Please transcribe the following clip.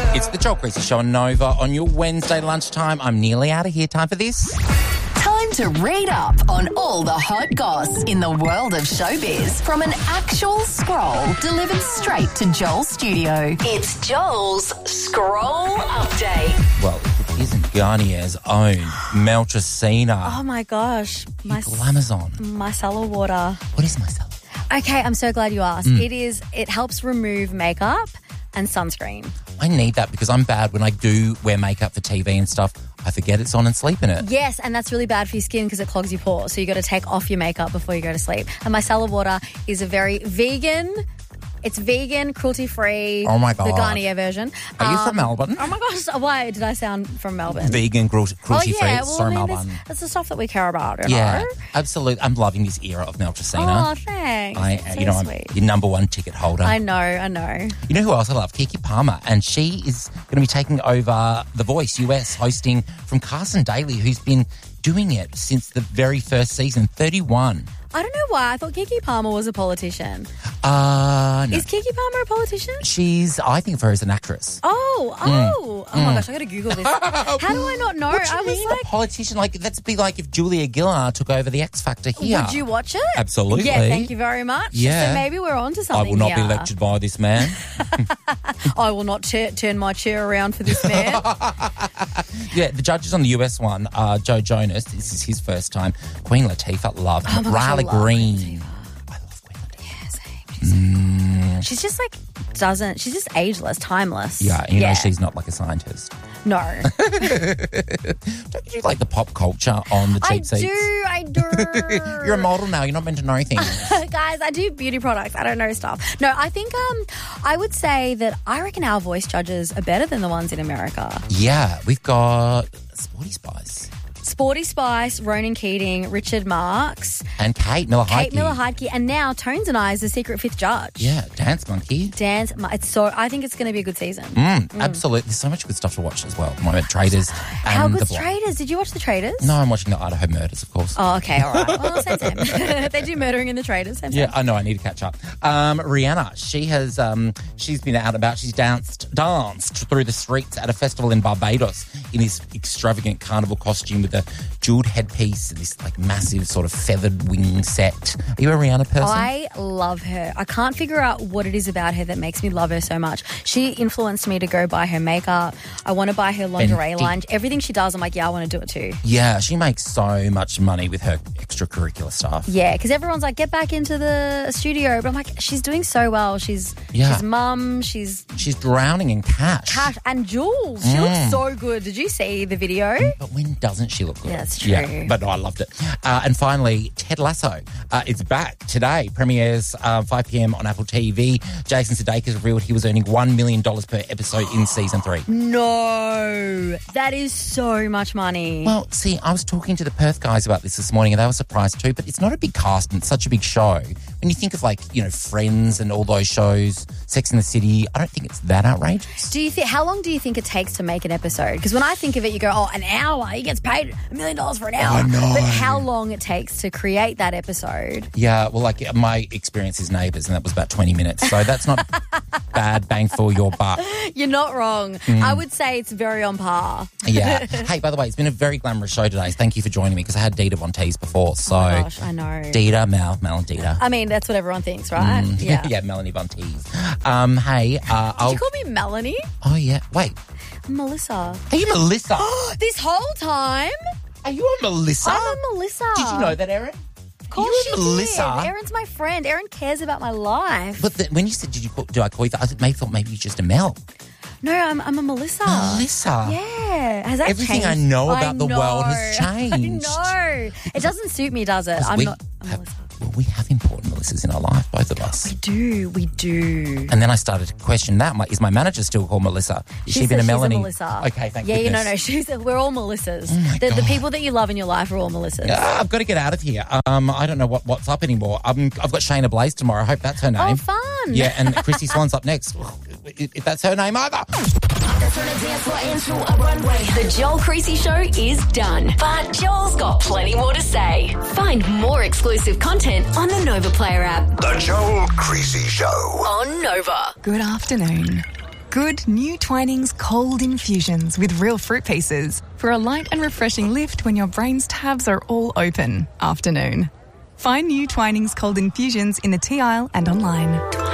It's the Joel Creasy Show on Nova on your Wednesday lunchtime. I'm nearly out of here. Time for this. Time to read up on all the hot goss in the world of showbiz from an actual scroll delivered straight to Joel's studio. It's Joel's Scroll Update. Well, if it isn't Garnier's own Meltricina. Oh my gosh. Glamazon. Micellar water. What is micellar? Okay, I'm so glad you asked. It helps remove makeup and sunscreen. I need that because I'm bad when I do wear makeup for TV and stuff. I forget it's on and sleep in it. Yes, and that's really bad for your skin because it clogs your pores. So you got to take off your makeup before you go to sleep. And micellar water is a very vegan. It's vegan, cruelty-free. Oh, my God. The Garnier version. Are you from Melbourne? Oh, my gosh. Why did I sound from Melbourne? Vegan, cruelty-free. Well, Sorry, Melbourne. That's the stuff that we care about, you Yeah, know? absolutely. I'm loving this era of Meltricina. Oh, thanks. That's so I'm sweet. your number one ticket holder. I know. You know who else I love? Kiki Palmer. And she is going to be taking over The Voice US, hosting from Carson Daly, who's been doing it since the very first season, 31. I don't know why. I thought Kiki Palmer was a politician. No. Is Kiki Palmer a politician? I think of her as an actress. Oh my gosh, I got to Google this. How do I not know? What do you I was mean, like, a politician? Like, that'd be like if Julia Gillard took over the X Factor here. would you watch it? Absolutely. Yeah, thank you very much. Yeah. So maybe we're on to something I will not here. be lectured by this man. I will not turn my chair around for this man. Yeah, the judges on the US one, Joe Jonas, this is his first time. Queen Latifah, love. Oh my gosh, I Riley love Green. Latifah. I love Queen Latifah. Yeah, same. She's just like, she's just ageless, timeless. Yeah, you know she's not like a scientist. No. Don't you do like the pop culture on the cheap seats? I do. You're a model now. You're not meant to know things. Guys, I do beauty products. I don't know stuff. No, I think I would say that I reckon our voice judges are better than the ones in America. Yeah, we've got Sporty Spice. Sporty Spice, Ronan Keating, Richard Marks. And Kate Miller-Heidke. Kate Miller-Heidke. And now Tones and I is the secret fifth judge. Yeah, Dance Monkey. I think it's going to be a good season. Absolutely. There's so much good stuff to watch as well at the moment. Traders and How The good's Block. Traders? Did you watch The Traders? No, I'm watching the Idaho Murders, of course. Oh, okay, all right. Well, same. They do murdering in The Traders. Same. Yeah, I know. I need to catch up. Rihanna, she has, she's been out and about. She's danced through the streets at a festival in Barbados in this extravagant carnival costume with a jeweled headpiece and this like massive sort of feathered wing set. Are you a Rihanna person? I love her. I can't figure out what it is about her that makes me love her so much. She influenced me to go buy her makeup. I want to buy her lingerie line. Everything she does, I'm like, yeah, I want to do it too. Yeah, she makes so much money with her extracurricular stuff. Yeah, because everyone's like, get back into the studio. But I'm like, she's doing so well. She's mum. She's drowning in cash. And jewels. She looks so good. Did you see the video? But when doesn't she look good? Yeah, that's true. Yeah, but no, I loved it. And finally, Ted Lasso. It's back today. Premieres 5 p.m. on Apple TV. Jason Sudeikis revealed he was earning $1 million per episode in season 3. No, that is so much money. Well, see, I was talking to the Perth guys about this morning and they were surprised too, but it's not a big cast and it's such a big show. When you think of like, you know, Friends and all those shows, Sex and the City, I don't think it's that outrageous. How long do you think it takes to make an episode? Because when I think of it, you go, oh, an hour. He gets paid $1 million for an hour. I know. But how long it takes to create that episode? Yeah, well, like my experience is Neighbours and that was about 20 minutes. So that's not bad bang for your buck. You're not wrong. I would say it's very on par. Yeah. Hey, by the way, it's been a very glamorous show today. Thank you for joining me because I had Dita Von Teese before. So, oh my gosh, I know. Dita, Mel and Dita. I mean, that's what everyone thinks, right? Yeah. Yeah, Melanie Von Teese. Hey, Did you call me Melanie? Oh, yeah. Wait. Melissa. Are you Melissa? This whole time? Are you a Melissa? I'm a Melissa. Did you know that, Erin? Of course you she Melissa? did. Erin's my friend. Erin cares about my life. But when you said, do I call you that? I thought maybe you're just a Mel. No, I'm a Melissa. Melissa? Yeah. Has that Everything changed? I know about the world has changed. I know. It doesn't suit me, does it? I'm not a Melissa. Well, we have important Melissas in our life, both of us. We do. And then I started to question that. Is my manager still called Melissa? Is she been a Melanie? She's a Melissa. Okay, thank goodness. No. We're all Melissas. Oh my the God. people that you love in your life are all Melissas. I've got to get out of here. I don't know what's up anymore. I've got Shayna Blaze tomorrow. I hope that's her name. Oh, fun. Yeah, and Chrissy Swan's up next. If that's her name either. The Joel Creasy Show is done, but Joel's got plenty more to say. Find more exclusive content on the Nova Player app. The Joel Creasy Show. On Nova. Good afternoon. Good new Twinings cold infusions with real fruit pieces for a light and refreshing lift when your brain's tabs are all open. Afternoon. Find new Twinings cold infusions in the tea aisle and online.